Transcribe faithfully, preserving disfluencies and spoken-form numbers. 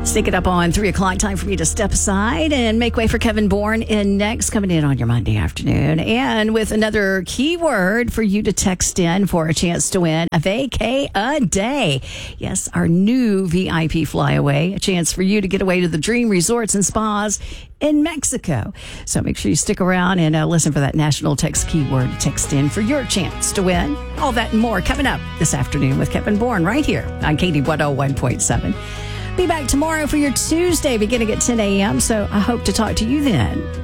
Stick it up on three o'clock. Time for me to step aside and make way for Kevin Bourne in next, coming in on your Monday afternoon. And with another keyword for you to text in for a chance to win a vacay a day. Yes, our new V I P flyaway, a chance for you to get away to the dream resorts and spas in Mexico. So make sure you stick around and uh, listen for that national text keyword to text in for your chance to win. All that and more coming up this afternoon with Kevin Bourne right here on K D one oh one point seven. Be back tomorrow for your Tuesday beginning at ten a.m. So I hope to talk to you then.